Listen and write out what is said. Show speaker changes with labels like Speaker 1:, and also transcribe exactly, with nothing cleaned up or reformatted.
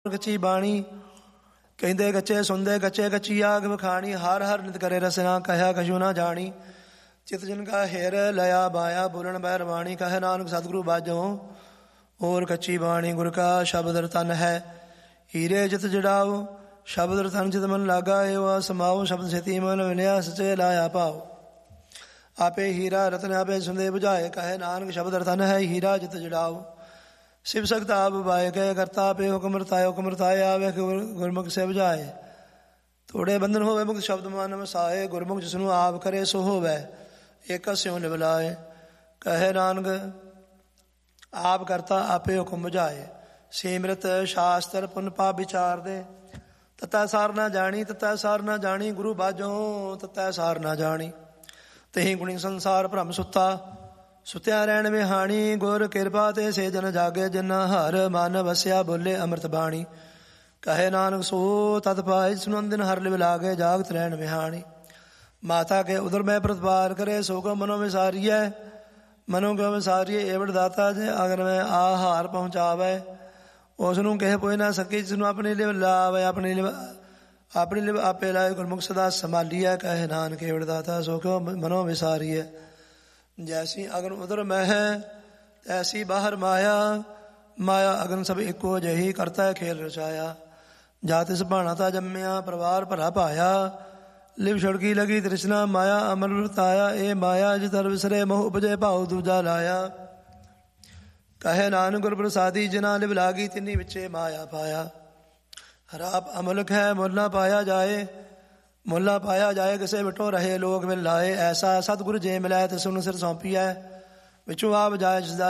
Speaker 1: ਕੱਚੀ ਬਾਣੀ ਕਹਿੰਦੇ ਕੱਚੇ ਸੁਣਦੇ ਕੱਚੇ ਕੱਚੀ ਆਗ ਵਖਾਣੀ। ਹਰ ਹਰ ਨਿਤ ਕਰੇ ਰਸਨਾ ਕਹਿਆ ਕਛੂ ਨਾ ਜਾਣੀ। ਚਿਤ ਜਿਨ ਕਾ ਹਿਰ ਲਿਆ ਬਾਇਆ ਬੋਲਣ ਬੈ ਰਵਾਣੀ। ਕਹੇ ਨਾਨਕ ਸਤਿਗੁਰੂ ਬਾਝੋ ਹੋਰ ਕੱਚੀ ਬਾਣੀ। ਗੁਰ ਕਾ ਸ਼ਬਦ ਰਤਨ ਹੈ ਹੀਰੇ ਜਿਤ ਜੜਾਓ। ਸ਼ਬਦ ਰਤਨ ਜਿਤ ਮਨ ਲਾਗਾ ਏਵਾ ਸਮਾਓ। ਸ਼ਬਦ ਛੇਤੀ ਮਨ ਮਿਲਿਆ ਸਚੇ ਲਾਇਆ ਪਾਓ। ਆਪੇ ਹੀਰਾ ਰਤਨ ਆਪੇ ਸੁੰਦੇ ਬੁਝਾਏ। ਕਹੇ ਨਾਨਕ ਸ਼ਬਦ ਰਤਨ ਹੈ ਹੀਰਾ ਜਿਤ ਜੜਾਓ। शिव सख्त आप बाय कह करता पे हुक्म रताए। हुक्म रताए आवे गुरमुख से बुझाए। थोड़े बंधन होवे मुक्त शब्द मान वसाए। गुरमुख जिसनु आप करे सो होवे एक स्यों निबलाए। कहे नानक आप करता आपे हुक्म बुझाए। सिमरत शास्त्र पुन पाप विचार दे। ततै सार ना जानी ततै सार ना जानी। गुरु बाजो ततै सार ना जानी। तही गुणी संसार भ्रम सुता ਸੁਤਿਆ ਰਹਿਣ ਵਿਹਾਣੀ। ਗੁਰ ਕਿਰਪਾ ਤੇ ਸੇ ਜਨ ਜਾਗੇ ਜਿਨਾ ਹਰ ਮਨ ਵਸਿਆ ਬੋਲੇ ਅੰਮ੍ਰਿਤ ਬਾਣੀ। ਕਹੇ ਨਾਨਕ ਸੋ ਤਤ ਪਾਏ ਸੁਨਨ ਦਿਨ ਹਰ ਲਿਵ ਲਾਗੇ ਜਾਗਤ ਰਹਿਣ ਵਿਹਾਣੀ। ਮਾਤਾ ਕੇ ਉਦਰ ਮੈਂ ਪ੍ਰਤਪਾਰ ਕਰੇ ਸੋ ਕੋ ਮਨੋ ਵਿਸਾਰੀਐ। ਮਨੋ ਕੋ ਵਿਸਾਰੀਏ ਏਵੜ ਦਾਤਾ ਜੇ ਅਗਰ ਮੈਂ ਆਹਾਰ ਪਹੁੰਚਾਵੇ। ਉਸ ਨੂੰ ਕਹਿ ਪੋਇ ਨਾ ਸਕੇ ਜਿਸਨੂੰ ਆਪਣੀ ਲਿਵ ਲਾਵੇ। ਆਪਣੀ ਲਿਵ ਆਪਣੀ ਲਿਵ ਆਪੇ ਲਾਏ ਗੁਰਮੁਖ ਸਦਾ ਸੰਭਾਲੀਐ। ਕਹੇ ਨਾਨਕ ਏਵੜ ਦਾਤਾ ਸੋ ਕੋ ਮਨੋ ਵਿਸਾਰੀਐ। जैसी अगन उदर में है तैसी बाहर माया। माया अगन सब इको जही करता है खेल रचाया। जात इस भाना था जम्मिया परिवार भरा पाया। लिव छड़की लगी तृष्णा माया अमर वृताया। ए माया जितर विसरे मोह उपजे भाव दूजा लाया। कहे नानक गुर प्रसादी जिना लिव लागी तिन्नी विचे माया पाया। हराप अमुलक है मुल ना पाया जाए। ਮੁੱਲਾ ਪਾਇਆ ਜਾਏ ਕਿਸੇ ਵਿਟੋ ਰਹੇ ਲੋਕ ਮਿਲ ਲਾਏ। ਐਸਾ ਸਤਿਗੁਰ ਜੇ ਮਿਲਾਏ ਤੇ ਸੁਨ ਸਿਰ ਸੌਂਪੀ ਹੈ। ਵਿੱਚੋਂ ਆਪ ਜਾਏ ਜਿਸਦਾ